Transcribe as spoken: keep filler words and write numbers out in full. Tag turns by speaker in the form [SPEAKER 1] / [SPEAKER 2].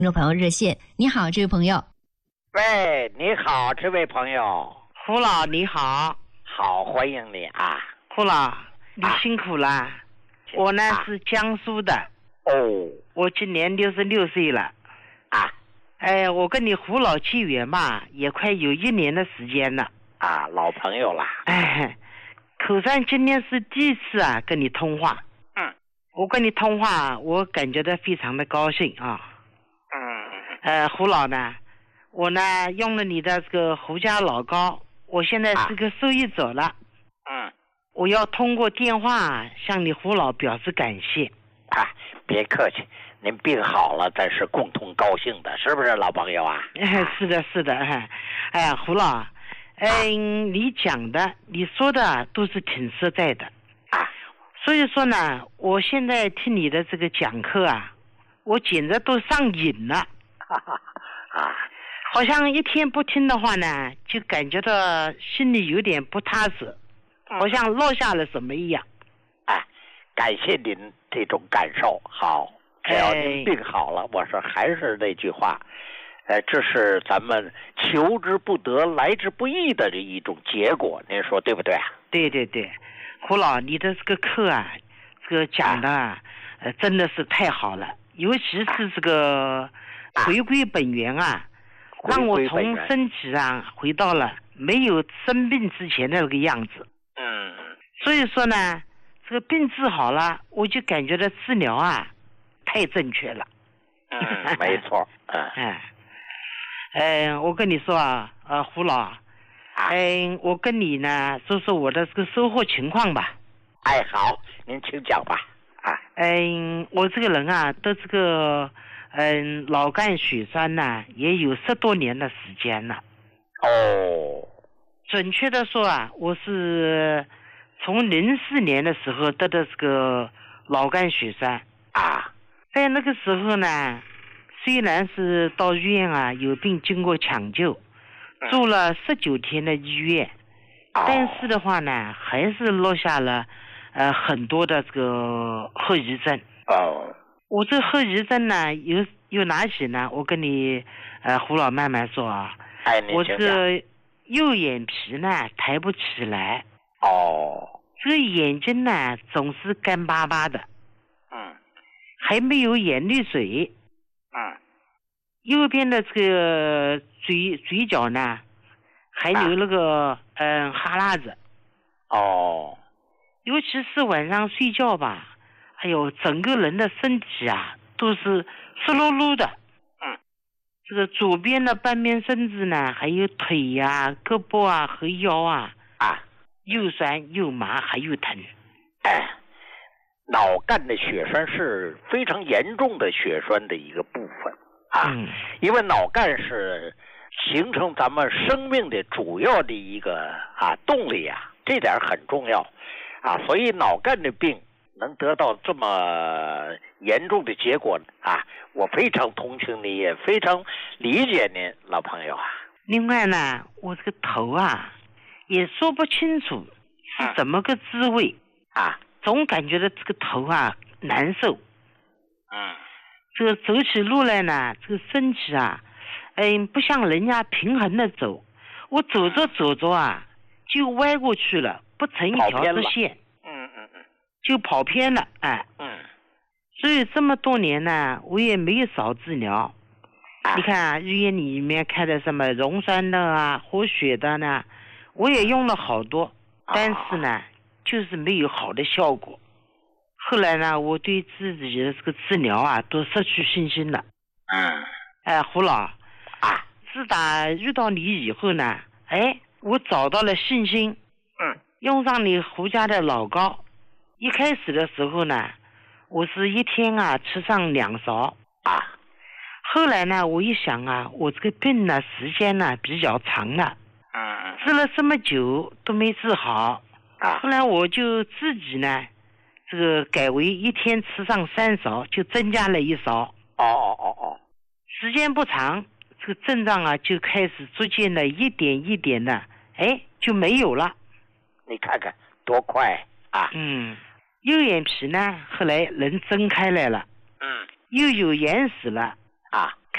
[SPEAKER 1] 听众朋友热线，你好，这位朋友。
[SPEAKER 2] 喂，你好，这位朋友。
[SPEAKER 3] 胡老你好。
[SPEAKER 2] 好，欢迎你啊。
[SPEAKER 3] 胡老，你辛苦了。啊、我呢、啊、是江苏的。
[SPEAKER 2] 哦。
[SPEAKER 3] 我今年六十六岁了。
[SPEAKER 2] 啊。
[SPEAKER 3] 哎，我跟你胡老契约嘛，也快有一年的时间了。
[SPEAKER 2] 啊，老朋友了。
[SPEAKER 3] 哎，口上今天是第一次啊跟你通话。
[SPEAKER 2] 嗯。
[SPEAKER 3] 我跟你通话，我感觉到非常的高兴啊。
[SPEAKER 2] 嗯。
[SPEAKER 3] 呃，胡老呢，我呢用了你的这个胡家老膏，我现在是个受益者了。
[SPEAKER 2] 嗯。
[SPEAKER 3] 我要通过电话向你胡老表示感谢。
[SPEAKER 2] 啊，别客气，您病好了，咱是共同高兴的，是不是老朋友啊？
[SPEAKER 3] 是的，是的。哎呀，胡老，嗯、呃，你讲的、你说的都是挺实在的。
[SPEAKER 2] 啊。
[SPEAKER 3] 所以说呢，我现在听你的这个讲课啊，我简直都上瘾了。
[SPEAKER 2] 啊，
[SPEAKER 3] 好像一天不听的话呢，就感觉到心里有点不踏实，好像落下了什么一样。
[SPEAKER 2] 哎，感谢您这种感受。好，只要您病好了，哎、我说还是那句话，呃，这是咱们求之不得、来之不易的这一种结果，您说对不对啊？
[SPEAKER 3] 对对对，胡老，你的这个课啊，这个讲的、啊、呃真的是太好了，尤其是这个回归本源啊，啊让我从身体啊回到了没有生病之前的那个样子。
[SPEAKER 2] 嗯，
[SPEAKER 3] 所以说呢，这个病治好了，我就感觉到治疗啊太正确了。
[SPEAKER 2] 嗯，没错。嗯，
[SPEAKER 3] 哎，呃，我跟你说啊，呃，胡老，嗯、呃，我跟你呢说说我的这个收获情况吧。
[SPEAKER 2] 哎，好，您请讲吧。啊，
[SPEAKER 3] 嗯，我这个人啊，得这个嗯脑干血栓呢，也有十多年的时间了。
[SPEAKER 2] 哦，
[SPEAKER 3] 准确的说啊，我是从零四年的时候得的这个脑干血栓
[SPEAKER 2] 啊，
[SPEAKER 3] 在那个时候呢，虽然是到医院啊有病经过抢救，住了十九天的医院，
[SPEAKER 2] 哦、
[SPEAKER 3] 但是的话呢，还是落下了呃很多的这个后遗症。
[SPEAKER 2] 哦，
[SPEAKER 3] 我这后遗症呢有有哪些呢？我跟你呃胡老慢慢说啊。
[SPEAKER 2] 哎，
[SPEAKER 3] 我这个右眼皮呢抬不起来。
[SPEAKER 2] 哦。
[SPEAKER 3] 这个眼睛呢总是干巴巴的。
[SPEAKER 2] 嗯。
[SPEAKER 3] 还没有眼泪水。
[SPEAKER 2] 嗯。
[SPEAKER 3] 右边的这个嘴嘴角呢还流那个嗯、呃、哈喇子。
[SPEAKER 2] 哦。
[SPEAKER 3] 尤其是晚上睡觉吧，哎呦，整个人的身体啊都是湿漉漉的。
[SPEAKER 2] 嗯。
[SPEAKER 3] 这个左边的半边身子呢，还有腿呀、啊、胳膊啊和腰啊
[SPEAKER 2] 啊，
[SPEAKER 3] 又酸又麻还又疼。
[SPEAKER 2] 哎，脑干的血栓是非常严重的血栓的一个部分啊，
[SPEAKER 3] 嗯、
[SPEAKER 2] 因为脑干是形成咱们生命的主要的一个啊动力啊，这点很重要啊，所以脑干的病能得到这么严重的结果啊，我非常同情你，也非常理解您，老朋友啊。
[SPEAKER 3] 另外呢，我这个头啊也说不清楚是怎么个滋味、
[SPEAKER 2] 嗯、啊，
[SPEAKER 3] 总感觉到这个头啊难受。
[SPEAKER 2] 嗯，
[SPEAKER 3] 这个走起路来呢，这个身体啊，嗯，不像人家平衡的走，我走着走着啊就歪过去了，不成一条直线。
[SPEAKER 2] 嗯嗯嗯，
[SPEAKER 3] 就跑偏了。哎，
[SPEAKER 2] 嗯，
[SPEAKER 3] 所以这么多年呢，我也没有少治疗。啊、你看啊，医院里面开的什么溶栓的啊、活血的呢，我也用了好多，但是呢，啊、就是没有好的效果。后来呢，我对自己的这个治疗啊，都失去信心了。
[SPEAKER 2] 嗯，
[SPEAKER 3] 哎，胡老
[SPEAKER 2] 啊，
[SPEAKER 3] 自打遇到你以后呢，哎，我找到了信心。
[SPEAKER 2] 嗯，
[SPEAKER 3] 用上你胡家的老膏，一开始的时候呢，我是一天啊吃上两勺
[SPEAKER 2] 啊。
[SPEAKER 3] 后来呢，我一想啊，我这个病呢时间呢比较长了，
[SPEAKER 2] 嗯，
[SPEAKER 3] 治了这么久都没治好
[SPEAKER 2] 啊。
[SPEAKER 3] 后来我就自己呢，这个改为一天吃上三勺，就增加了一勺。
[SPEAKER 2] 哦哦哦哦。
[SPEAKER 3] 时间不长，这个症状啊就开始逐渐的一点一点的，哎，就没有了。
[SPEAKER 2] 你看看多快啊！
[SPEAKER 3] 嗯，右眼皮呢，后来能睁开来了。
[SPEAKER 2] 嗯，
[SPEAKER 3] 又有眼屎了
[SPEAKER 2] 啊，